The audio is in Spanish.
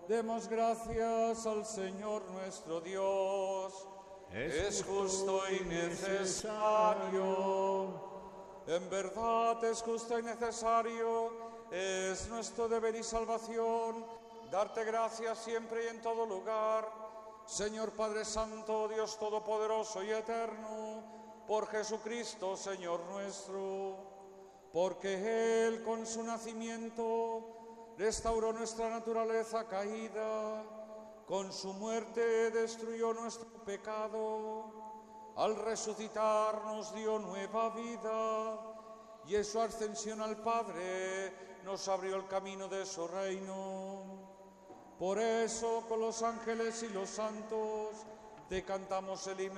Demos gracias al Señor nuestro Dios. Es justo y necesario. En verdad es justo y necesario, es nuestro deber y salvación, darte gracias siempre y en todo lugar, Señor Padre Santo, Dios Todopoderoso y Eterno, por Jesucristo, Señor nuestro, porque Él con su nacimiento restauró nuestra naturaleza caída, con su muerte destruyó nuestro pecado, al resucitar nos dio nueva vida y en su ascensión al Padre nos abrió el camino de su reino. Por eso con los ángeles y los santos te cantamos el himno